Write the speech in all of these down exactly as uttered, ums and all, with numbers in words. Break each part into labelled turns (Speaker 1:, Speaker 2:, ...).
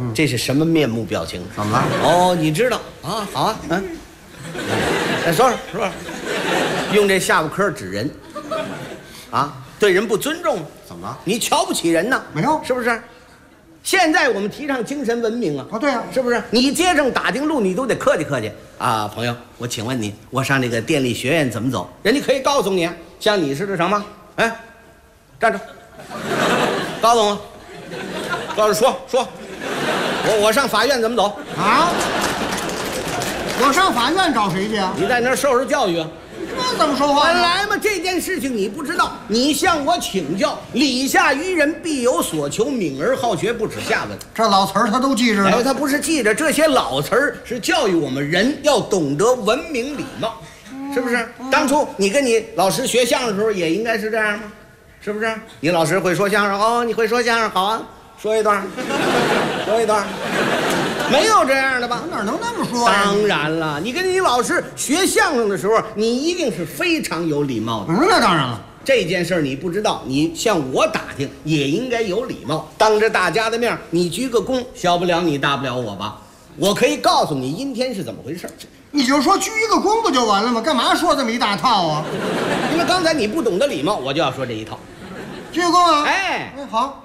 Speaker 1: 嗯、这是什么面目表情？
Speaker 2: 怎么了？
Speaker 1: 哦，你知道啊？好啊，嗯，再说说说说，用这下巴颏指人，啊，对人不尊重。
Speaker 2: 怎么了？
Speaker 1: 你瞧不起人呢？
Speaker 2: 没有，
Speaker 1: 是不是？现在我们提倡精神文明啊！
Speaker 2: 啊，对啊，
Speaker 1: 是不是？你街上打听路，你都得客气客气啊，朋友，我请问你，我上这个电力学院怎么走？人家可以告诉你，像你似的什么？哎，站着，告诉我，告诉说说，我我上法院怎么走
Speaker 2: 啊？我上法院找谁去啊？
Speaker 1: 你在那儿受受教育啊！
Speaker 2: 那怎么说话？
Speaker 1: 本来嘛，这件事情你不知道，你向我请教。礼下于人，必有所求。敏而好学，不耻下问。
Speaker 2: 这老词儿他都记着呢。
Speaker 1: 哎，他不是记着，这些老词儿是教育我们人要懂得文明礼貌，是不是？嗯、当初你跟你老师学相声的时候，也应该是这样吗？是不是？你老师会说相声哦，你会说相声，好啊，说一段，说一段。没有这样的吧？
Speaker 2: 哪能那么说呀？
Speaker 1: 当然了，你跟你老师学相声的时候，你一定是非常有礼貌的。
Speaker 2: 嗯，那当然了。
Speaker 1: 这件事你不知道，你向我打听也应该有礼貌。当着大家的面，你鞠个躬，小不了你，大不了我吧。我可以告诉你阴天是怎么回事。
Speaker 2: 你就说鞠一个躬不就完了吗？干嘛说这么一大套啊？
Speaker 1: 因为刚才你不懂得礼貌，我就要说这一套。
Speaker 2: 鞠个躬啊！
Speaker 1: 哎，
Speaker 2: 哎，好。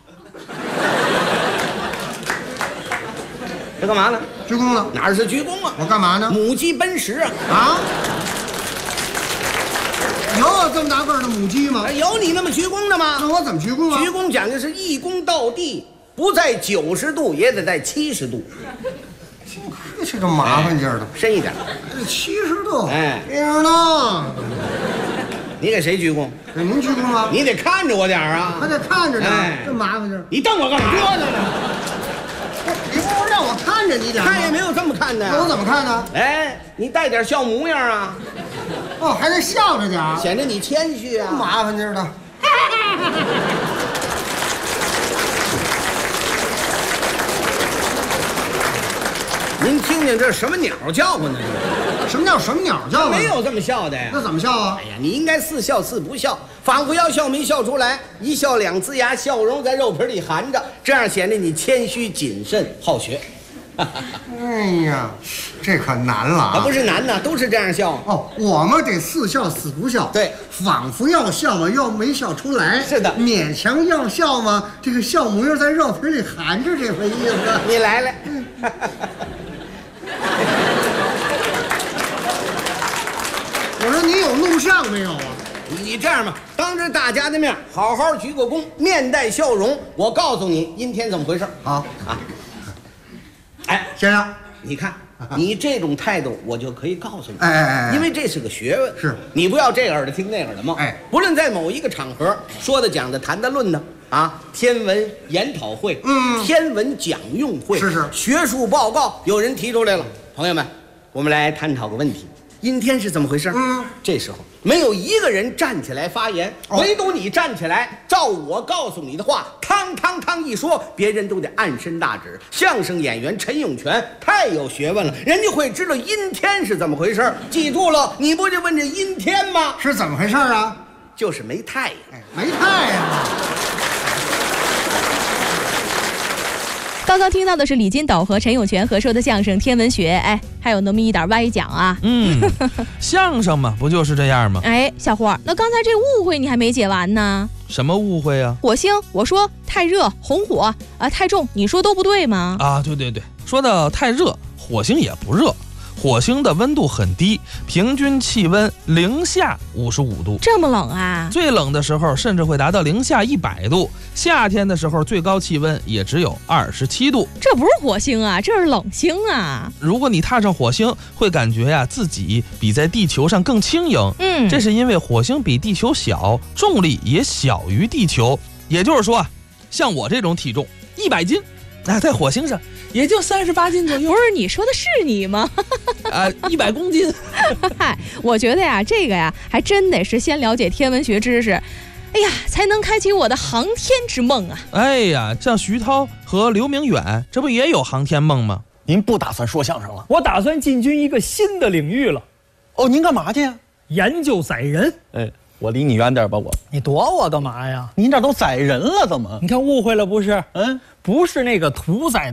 Speaker 1: 这干嘛呢？
Speaker 2: 鞠躬了。
Speaker 1: 哪是鞠躬啊？
Speaker 2: 我干嘛呢？
Speaker 1: 母鸡奔食啊！
Speaker 2: 啊？有我这么大个儿的母鸡吗？
Speaker 1: 有你那么鞠躬的吗？
Speaker 2: 那我怎么鞠躬啊？
Speaker 1: 鞠躬讲究是一躬到地，不在九十度也得在七十度。
Speaker 2: 这个麻烦劲儿的，
Speaker 1: 深一点。
Speaker 2: 这七十度，
Speaker 1: 哎，
Speaker 2: 这样呢？
Speaker 1: 你给谁鞠躬？
Speaker 2: 给您鞠躬吗？
Speaker 1: 你得看着我点儿啊！
Speaker 2: 还得看着呢，
Speaker 1: 哎、
Speaker 2: 这麻烦劲儿。
Speaker 1: 你瞪我干嘛？这呢？
Speaker 2: 你不是让我看着你点吗？
Speaker 1: 看也没有这么看的。
Speaker 2: 那我怎么看呢？
Speaker 1: 哎，你带点笑模样啊！
Speaker 2: 哦，还得笑着点儿，
Speaker 1: 显得你谦虚啊！
Speaker 2: 麻烦劲儿的。
Speaker 1: 您听听这什么鸟叫唤呢？
Speaker 2: 什么叫什么鸟叫唤？
Speaker 1: 没有这么笑的呀。
Speaker 2: 那怎么笑啊？
Speaker 1: 哎呀，你应该似笑似不笑，仿佛要笑没笑出来，一笑两呲牙，笑容在肉皮里含着，这样显得你谦虚谨慎好学。
Speaker 2: 哎呀，这可难了啊！
Speaker 1: 不是难呐，都是这样笑。
Speaker 2: 哦，我们得似笑似不笑。
Speaker 1: 对，
Speaker 2: 仿佛要笑嘛，又没笑出来。
Speaker 1: 是的，
Speaker 2: 勉强要笑嘛，这个笑模样在肉皮里含着，这回意思。
Speaker 1: 你来来。
Speaker 2: 我说你有录像没有啊？
Speaker 1: 你这样吧，当着大家的面好好鞠个躬，面带笑容。我告诉你，阴天怎么回事？
Speaker 2: 好
Speaker 1: 啊。哎，
Speaker 2: 先生，
Speaker 1: 你看，你这种态度，我就可以告诉你，
Speaker 2: 哎哎哎，
Speaker 1: 因为这是个学问。
Speaker 2: 是，
Speaker 1: 你不要这耳朵听那耳朵冒。
Speaker 2: 哎，
Speaker 1: 不论在某一个场合说的、讲的、谈的、论的啊，天文研讨会，
Speaker 2: 嗯，
Speaker 1: 天文讲用会，
Speaker 2: 是是，
Speaker 1: 学术报告，有人提出来了，朋友们，我们来探讨个问题。阴天是怎么回事？
Speaker 2: 嗯，
Speaker 1: 这时候没有一个人站起来发言，
Speaker 2: 哦、
Speaker 1: 唯独你站起来，照我告诉你的话，汤汤汤一说，别人都得暗伸大指。相声演员陈永泉太有学问了，人家会知道阴天是怎么回事。记住了，你不就问这阴天吗？
Speaker 2: 是怎么回事啊？
Speaker 1: 就是没太阳，
Speaker 2: 哎、没太阳。
Speaker 3: 刚刚听到的是李金斗和陈永泉合说的相声《天文学》，哎，还有那么一点歪讲啊。
Speaker 4: 嗯，相声嘛，不就是这样吗？
Speaker 3: 哎，小伙，那刚才这误会你还没解完呢。
Speaker 4: 什么误会啊？
Speaker 3: 火星，我说太热，红火啊，太重，你说都不对吗？
Speaker 4: 啊，对对对，说到太热，火星也不热。火星的温度很低，平均气温零下五十五度，
Speaker 3: 这么冷啊？
Speaker 4: 最冷的时候甚至会达到零下一百度，夏天的时候最高气温也只有二十七度。
Speaker 3: 这不是火星啊，这是冷星啊！
Speaker 4: 如果你踏上火星，会感觉呀、啊、自己比在地球上更轻盈。
Speaker 3: 嗯，
Speaker 4: 这是因为火星比地球小，重力也小于地球。也就是说啊，像我这种体重一百斤，啊，在火星上也就三十八斤左右。
Speaker 3: 不是你说的是你吗？
Speaker 4: 啊，一百公斤。
Speaker 3: 嗨，我觉得呀，这个呀，还真得是先了解天文学知识，哎呀，才能开启我的航天之梦啊！
Speaker 4: 哎呀，像徐涛和刘明远，这不也有航天梦吗？
Speaker 5: 您不打算说相声了？
Speaker 6: 我打算进军一个新的领域了。
Speaker 5: 哦，您干嘛去呀？
Speaker 6: 研究载人。
Speaker 5: 哎，我离你远点吧，我。
Speaker 6: 你躲我干嘛呀？
Speaker 5: 您这都载人了，怎么？
Speaker 6: 你看误会了不是？
Speaker 5: 嗯，
Speaker 6: 不是那个屠宰。